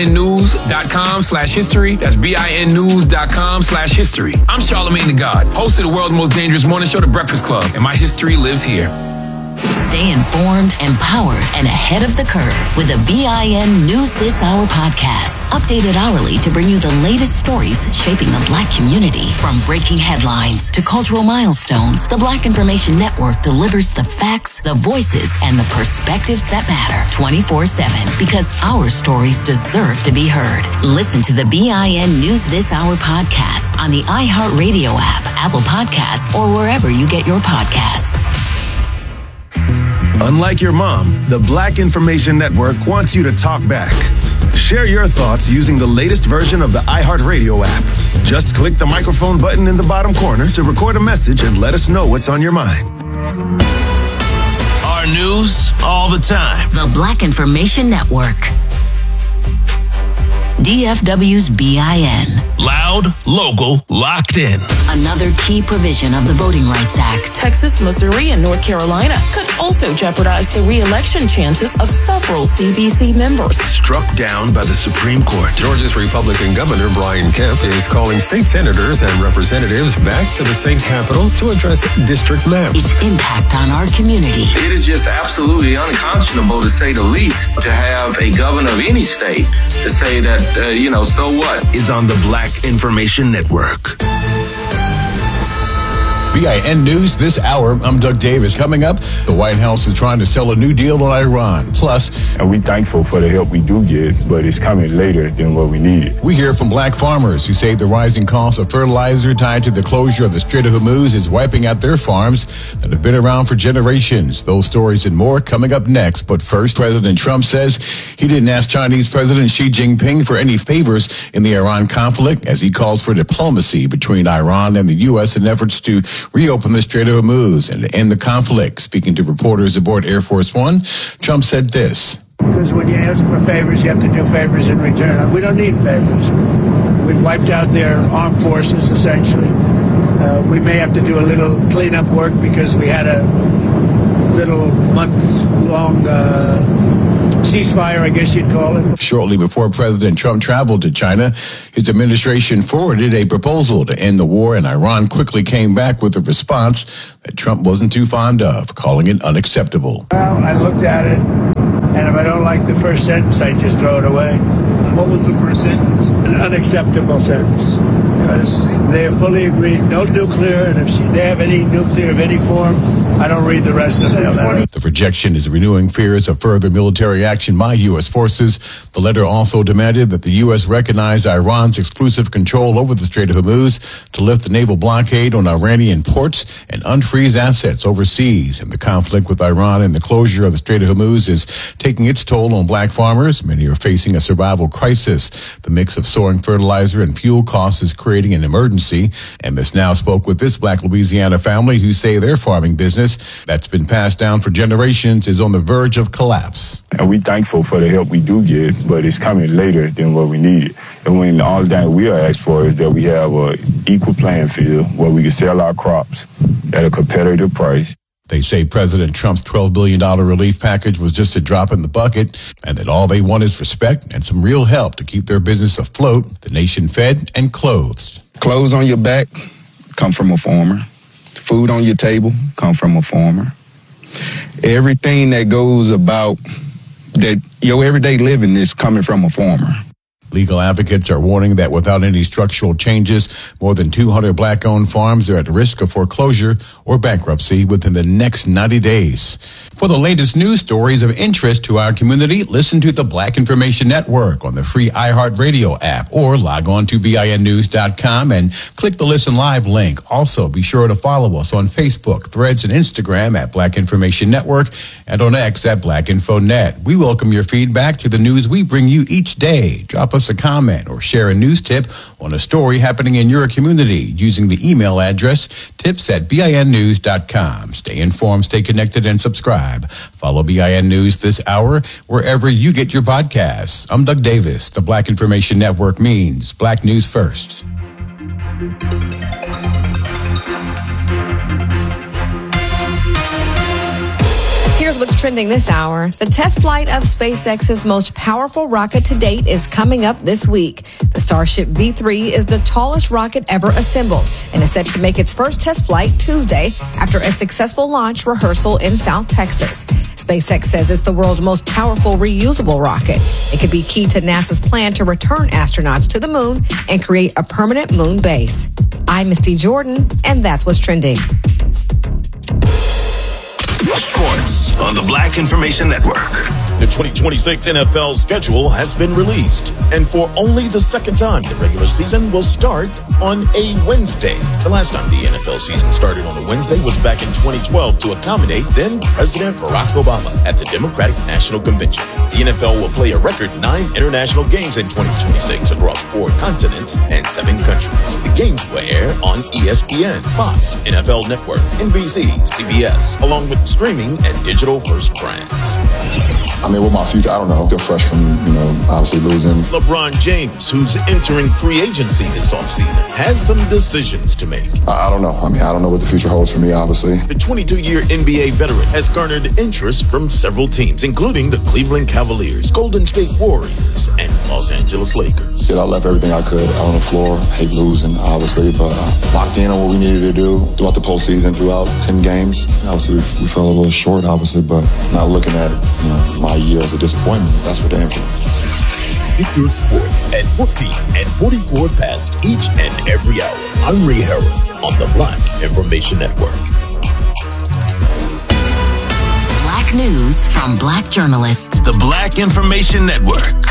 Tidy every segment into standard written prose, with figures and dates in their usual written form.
BINnews.com/history. That's BINnews.com/history. I'm Charlemagne the God, host of the world's most dangerous morning show, The Breakfast Club, and my history lives here. Stay informed, empowered, and ahead of the curve with the BIN News This Hour podcast. Updated hourly to bring you the latest stories shaping the Black community. From breaking headlines to cultural milestones, the Black Information Network delivers the facts, the voices, and the perspectives that matter 24/7 because our stories deserve to be heard. Listen to the BIN News This Hour podcast on the iHeartRadio app, Apple Podcasts, or wherever you get your podcasts. Unlike your mom, the Black Information Network wants you to talk back. Share your thoughts using the latest version of the iHeartRadio app. Just click the microphone button in the bottom corner to record a message and let us know what's on your mind. Our news all the time. The Black Information Network. DFW's BIN. Loud, local, locked in. Another key provision of the Voting Rights Act. Texas, Missouri, and North Carolina could also jeopardize the re-election chances of several CBC members. Struck down by the Supreme Court. Georgia's Republican Governor Brian Kemp is calling state senators and representatives back to the state capitol to address district maps. Its impact on our community. It is just absolutely unconscionable, to say the least, to have a governor of any state to say that, so what? Is on the Black Information Network. BIN News This Hour. I'm Doug Davis. Coming up, the White House is trying to sell a new deal on Iran. Plus, and we're thankful for the help we do get, but it's coming later than what we needed. We hear from Black farmers who say the rising cost of fertilizer tied to the closure of the Strait of Hormuz is wiping out their farms that have been around for generations. Those stories and more coming up next. But first, President Trump says he didn't ask Chinese President Xi Jinping for any favors in the Iran conflict as he calls for diplomacy between Iran and the U.S. in efforts to reopen the Strait of Hormuz and to end the conflict. Speaking to reporters aboard Air Force One, Trump said this. Because when you ask for favors, you have to do favors in return. We don't need favors. We've wiped out their armed forces, essentially. We may have to do a little cleanup work because we had a little month-long ceasefire, I guess you'd call it. Shortly before President Trump traveled to China, his administration forwarded a proposal to end the war, and Iran quickly came back with a response that Trump wasn't too fond of, calling it unacceptable. Well, I looked at it, and if I don't like the first sentence, I just throw it away. What was the first sentence? An unacceptable sentence, because they have fully agreed, no nuclear, and if they have any nuclear of any form, I don't read the rest of the letter. The rejection is renewing fears of further military action by U.S. forces. The letter also demanded that the U.S. recognize Iran's exclusive control over the Strait of Hormuz, to lift the naval blockade on Iranian ports and unfreeze assets overseas. And the conflict with Iran and the closure of the Strait of Hormuz is taking its toll on Black farmers. Many are facing a survival crisis. The mix of soaring fertilizer and fuel costs is creating an emergency. And Ms. Now spoke with this Black Louisiana family who say their farming business that's been passed down for generations is on the verge of collapse. And we're thankful for the help we do get, but it's coming later than what we needed. And when all that we are asked for is that we have an equal playing field where we can sell our crops at a competitive price. They say President Trump's $12 billion relief package was just a drop in the bucket, and that all they want is respect and some real help to keep their business afloat, the nation fed and clothed. Clothes on your back come from a farmer. Food on your table come from a farmer. Everything that goes about that your everyday living is coming from a farmer. Legal advocates are warning that without any structural changes, more than 200 Black-owned farms are at risk of foreclosure or bankruptcy within the next 90 days. For the latest news stories of interest to our community, listen to the Black Information Network on the free iHeartRadio app or log on to BINnews.com and click the Listen Live link. Also, be sure to follow us on Facebook, Threads, and Instagram at Black Information Network and on X at BlackInfoNet. We welcome your feedback to the news we bring you each day. Drop us a comment or share a news tip on a story happening in your community using the email address tips@BINnews.com. Stay informed, stay connected, and subscribe. Follow BIN News This Hour wherever you get your podcasts. I'm Doug Davis. The Black Information Network means Black News First. Here's what's trending this hour. The test flight of SpaceX's most powerful rocket to date is coming up this week. The Starship V3 is the tallest rocket ever assembled and is set to make its first test flight Tuesday after a successful launch rehearsal in South Texas. SpaceX says it's the world's most powerful reusable rocket. It could be key to NASA's plan to return astronauts to the moon and create a permanent moon base. I'm Misty Jordan, and that's what's trending. Sports on the Black Information Network. The 2026 NFL schedule has been released, and for only the second time, the regular season will start on a Wednesday. The last time the NFL season started on a Wednesday was back in 2012 to accommodate then President Barack Obama at the Democratic National Convention. The NFL will play a record 9 international games in 2026 across 4 continents and 7 countries. The games will air on ESPN, Fox, NFL Network, NBC, CBS, along with streaming and digital-first brands. I mean, with my future, I don't know. Still fresh from, obviously losing. LeBron James, who's entering free agency this offseason, has some decisions to make. I don't know. I mean, I don't know what the future holds for me, obviously. The 22-year NBA veteran has garnered interest from several teams, including the Cleveland Cavaliers, Golden State Warriors, and Los Angeles Lakers. I left everything I could out on the floor. I hate losing, obviously, but locked in on what we needed to do throughout the postseason, throughout 10 games. Obviously, we fell a little short, obviously, but not looking at, my year as a disappointment. That's for damn sure. Get your sports at 14 and 44 past each and every hour. I'm Ray Harris on the Black Information Network. Black news from Black journalists. The Black Information Network.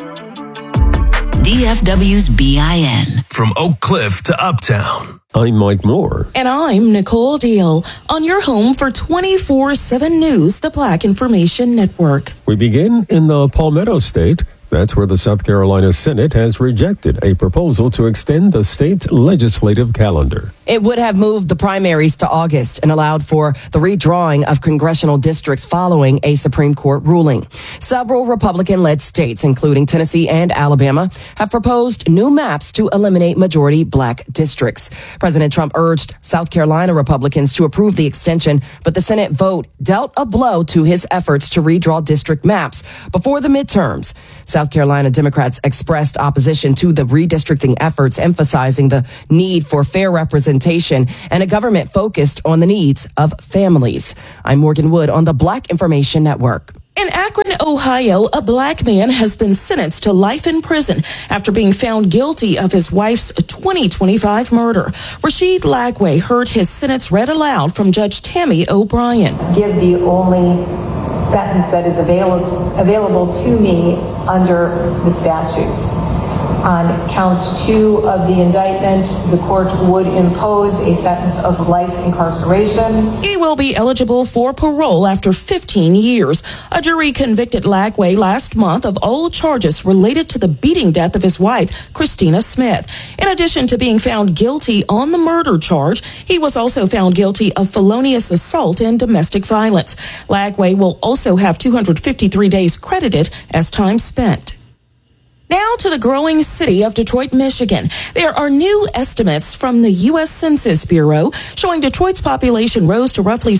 DFW's BIN. From Oak Cliff to Uptown. I'm Mike Moore. And I'm Nicole Deal. On your home for 24/7 News, the Black Information Network. We begin in the Palmetto State. That's where the South Carolina Senate has rejected a proposal to extend the state's legislative calendar. It would have moved the primaries to August and allowed for the redrawing of congressional districts following a Supreme Court ruling. Several Republican-led states, including Tennessee and Alabama, have proposed new maps to eliminate majority black districts. President Trump urged South Carolina Republicans to approve the extension, but the Senate vote dealt a blow to his efforts to redraw district maps before the midterms. South Carolina Democrats expressed opposition to the redistricting efforts, emphasizing the need for fair representation and a government focused on the needs of families. I'm Morgan Wood on the Black Information Network. In Akron, Ohio, a black man has been sentenced to life in prison after being found guilty of his wife's 2025 murder. Rashid Lagway heard his sentence read aloud from Judge Tammy O'Brien. Give the only sentence that is available to me under the statutes. On count 2 of the indictment, the court would impose a sentence of life incarceration. He will be eligible for parole after 15 years. A jury convicted Lagway last month of all charges related to the beating death of his wife, Christina Smith. In addition to being found guilty on the murder charge, he was also found guilty of felonious assault and domestic violence. Lagway will also have 253 days credited as time spent. Now to the growing city of Detroit, Michigan. There are new estimates from the U.S. Census Bureau showing Detroit's population rose to roughly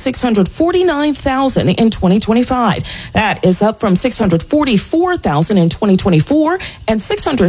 649,000 in 2025. That is up from 644,000 in 2024 and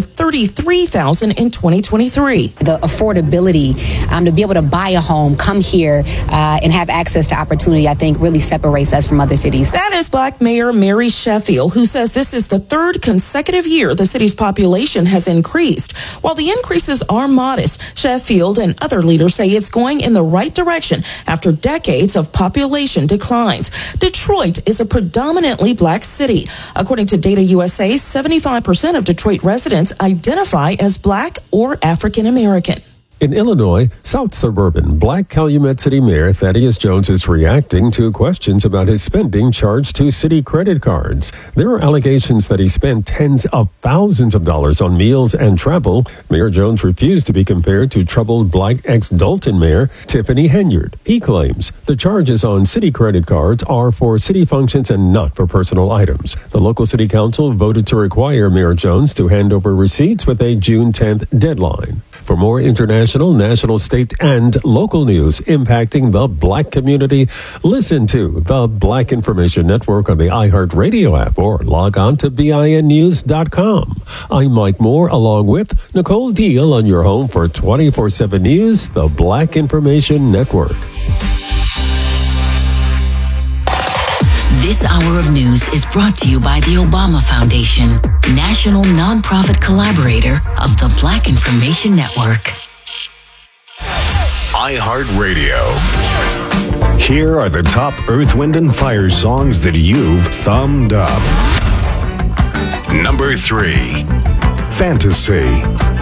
633,000 in 2023. The affordability to be able to buy a home, come here, and have access to opportunity, I think really separates us from other cities. That is Black Mayor Mary Sheffield, who says this is the third consecutive year the city's population has increased. While the increases are modest, Sheffield and other leaders say it's going in the right direction after decades of population declines. Detroit is a predominantly black city. According to Data USA, 75% of Detroit residents identify as black or African American. In Illinois, South Suburban Black Calumet City Mayor Thaddeus Jones is reacting to questions about his spending charged to city credit cards. There are allegations that he spent tens of thousands of dollars on meals and travel. Mayor Jones refused to be compared to troubled Black ex-Dalton Mayor Tiffany Henyard. He claims the charges on city credit cards are for city functions and not for personal items. The local city council voted to require Mayor Jones to hand over receipts with a June 10th deadline. For more international international, national, state, and local news impacting the Black community. Listen to the Black Information Network on the iHeartRadio app or log on to BINnews.com. I'm Mike Moore along with Nicole Deal on your home for 24/7 News, the Black Information Network. This hour of news is brought to you by the Obama Foundation, national nonprofit collaborator of the Black Information Network. iHeartRadio. Here are the top Earth, Wind, and Fire songs that you've thumbed up. Number 3, Fantasy.